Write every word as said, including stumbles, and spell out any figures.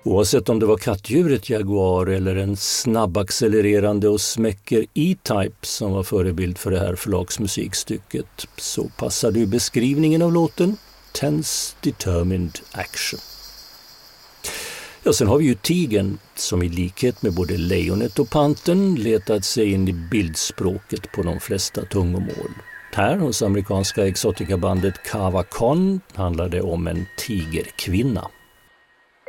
Oavsett om det var kattdjuret Jaguar eller en snabbaccelererande och smäcker E-Type som var förebild för det här förlagsmusikstycket, så passade ju beskrivningen av låten Tense Determined Action. Ja, sen har vi ju tigern som i likhet med både lejonet och pantern letat sig in i bildspråket på de flesta tungomål. Här hos amerikanska exotikabandet Kava Kon handlar det om en tigerkvinna.